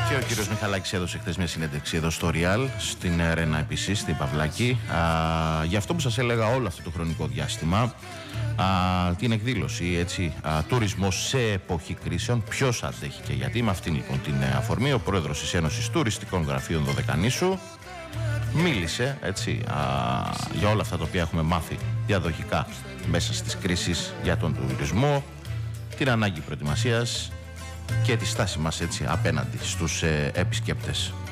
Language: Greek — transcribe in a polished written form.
Και ο κύριος Μιχαλάκης έδωσε χθες μια συνέντευξη εδώ στο Real, στην Ρένα επίσης, στην Παυλάκη, για αυτό που σας έλεγα όλο αυτό το χρονικό διάστημα, την εκδήλωση, έτσι, τουρισμός σε εποχή κρίσεων, ποιος αντέχει και γιατί. Με αυτήν λοιπόν την αφορμή, ο πρόεδρος της Ένωσης Τουριστικών Γραφείων Δωδεκανήσου μίλησε, έτσι, για όλα αυτά τα οποία έχουμε μάθει διαδοχικά μέσα στις κρίσεις για τον τουρισμό, την ανάγκη προετοιμασίας και τη στάση μας, έτσι, απέναντι στους επισκέπτες.